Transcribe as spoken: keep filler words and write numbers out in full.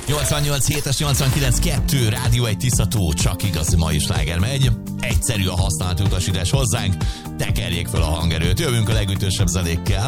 nyolcvannyolc hétes, nyolcvankilenc kettő, Rádió egy Tiszató, csak igazi mai sláger megy. Egyszerű a használati utasítás hozzánk, tekerjék fel a hangerőt. Jövünk a legütősebb zenékkel.